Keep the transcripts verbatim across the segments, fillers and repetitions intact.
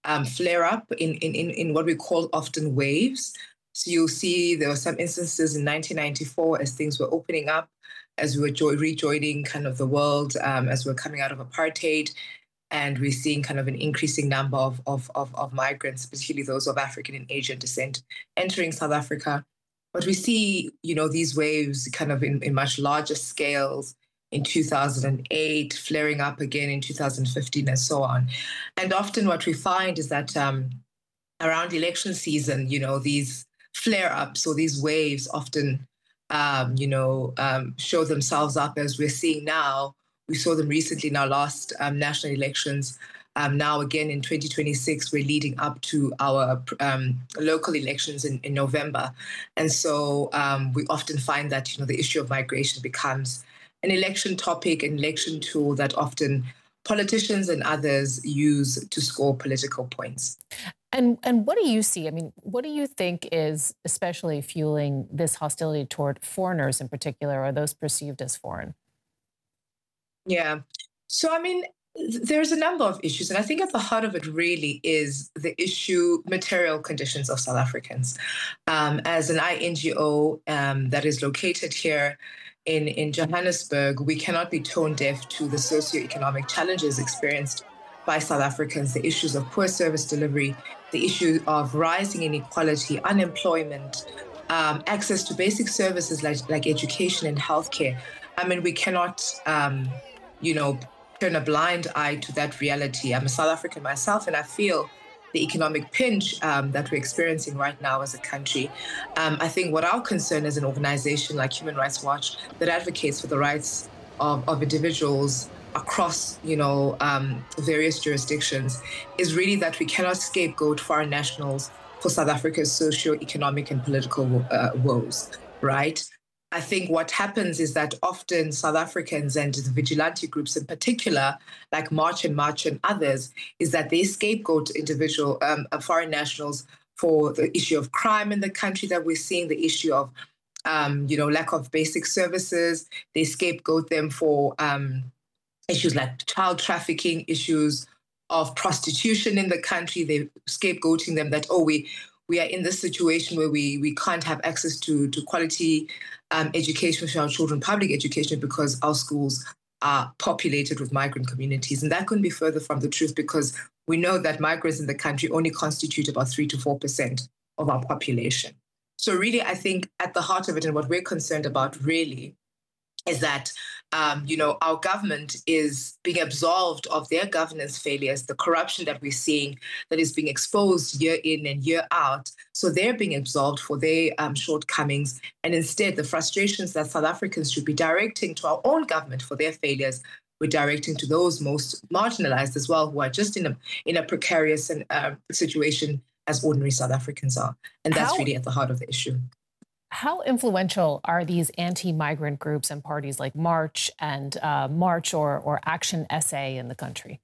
um, flare up in, in, in, in what we call often waves. So you'll see there were some instances in nineteen ninety-four as things were opening up, as we were jo- rejoining kind of the world, um, as we we're coming out of apartheid. And we're seeing kind of an increasing number of, of, of, of migrants, particularly those of African and Asian descent, entering South Africa. But we see, you know, these waves kind of in, in much larger scales in two thousand eight, flaring up again in two thousand fifteen, and so on. And often what we find is that um, around election season, you know, these flare-ups or these waves often, um, you know, um, show themselves up as we're seeing now. We saw them recently in our last um, national elections. Um, now, again, in twenty twenty-six, we're leading up to our um, local elections in, in November. And so um, we often find that, you know, the issue of migration becomes an election topic, an election tool that often politicians and others use to score political points. And and what do you see? I mean, what do you think is especially fueling this hostility toward foreigners in particular, or those perceived as foreign? Yeah. So, I mean, there's a number of issues. And I think at the heart of it really is the issue, material conditions of South Africans. Um, as an I N G O um, that is located here in, in Johannesburg, we cannot be tone deaf to the socioeconomic challenges experienced by South Africans, the issues of poor service delivery, the issue of rising inequality, unemployment, um, access to basic services like, like education and healthcare. I mean, we cannot, um, you know, turn a blind eye to that reality. I'm a South African myself, and I feel the economic pinch um, that we're experiencing right now as a country. Um, I think what our concern as an organization like Human Rights Watch that advocates for the rights of, of individuals across, you know, um, various jurisdictions is really that we cannot scapegoat foreign nationals for South Africa's socio-economic and political uh, woes, right? I think what happens is that often South Africans and the vigilante groups in particular, like March and March and others, is that they scapegoat individual um, foreign nationals for the issue of crime in the country that we're seeing, the issue of, um, you know, lack of basic services. They scapegoat them for um, issues like child trafficking, issues of prostitution in the country. They're scapegoating them that, oh, we we are in this situation where we we can't have access to, to quality um, education for our children, public education, because our schools are populated with migrant communities. And that couldn't be further from the truth, because we know that migrants in the country only constitute about three to four percent of our population. So really, I think at the heart of it and what we're concerned about really is that, um, you know, our government is being absolved of their governance failures, the corruption that we're seeing that is being exposed year in and year out. So they're being absolved for their um, shortcomings. And instead, the frustrations that South Africans should be directing to our own government for their failures, we're directing to those most marginalized as well, who are just in a, in a precarious and, uh, situation as ordinary South Africans are. And that's How really at the heart of the issue. How influential are these anti-migrant groups and parties like March and uh, March or, or Action S A in the country?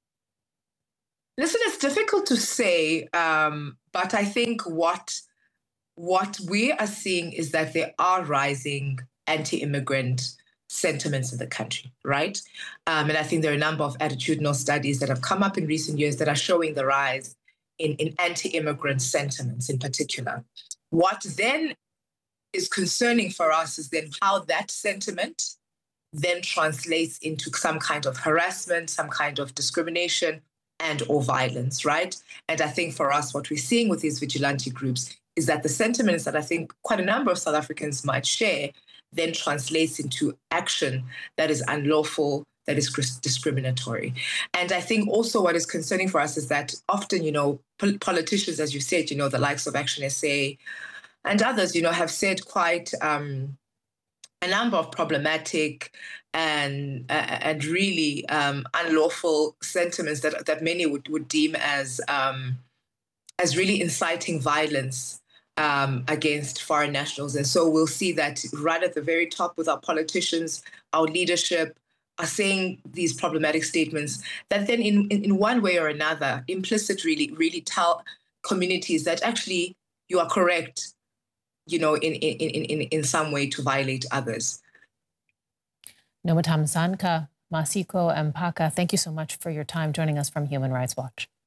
Listen, it's difficult to say, um, but I think what what we are seeing is that there are rising anti-immigrant sentiments in the country, right? Um, and I think there are a number of attitudinal studies that have come up in recent years that are showing the rise in, in anti-immigrant sentiments in particular. What then is concerning for us is then how that sentiment then translates into some kind of harassment, some kind of discrimination and or violence, right? And I think for us, what we're seeing with these vigilante groups is that the sentiments that I think quite a number of South Africans might share then translates into action that is unlawful, that is discriminatory. And I think also what is concerning for us is that often, you know, politicians, as you said, you know, the likes of Action S A, and others, you know, have said quite um, a number of problematic and uh, and really um, unlawful sentiments that that many would, would deem as um, as really inciting violence um, against foreign nationals. And so we'll see that right at the very top with our politicians, our leadership are saying these problematic statements that then in, in, in one way or another, implicit really, really tell communities that actually you are correct, you know, in, in, in, in some way to violate others. Nomutamsanka Masiko Mpaka, thank you so much for your time joining us from Human Rights Watch.